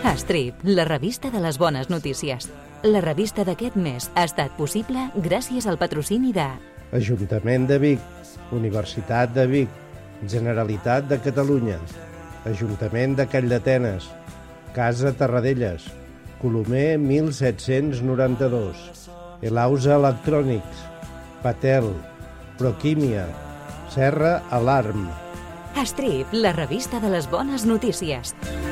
Strip, la revista de les bones notícies. La revista d'aquest mes ha estat possible gràcies al patrocini de Ajuntament de Vic, Universitat de Vic, Generalitat de Catalunya, Ajuntament de Calldetenes, Casa Terradellas, Colomer 1792, Elausa Electrònics, Patel, Proquímia, Serra Alarm. Strip, la revista de les bones notícies.